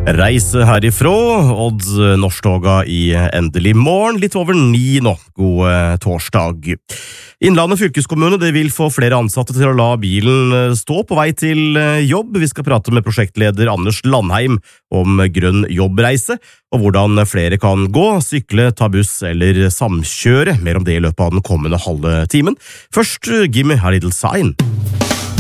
Reise herifra, Odd Norsktoga i endelig morgen, litt over 9 nå. God torsdag. Innlandet fylkeskommune det vil få flere ansatte til å la bilen stå på vei til jobb. Vi skal prate med prosjektleder Anders Landheim om grønn jobbreise, og hvordan flere kan gå, sykle, ta buss eller samkjøre. Mer om det i løpet av den kommende halve timen. Først, give me a little sign.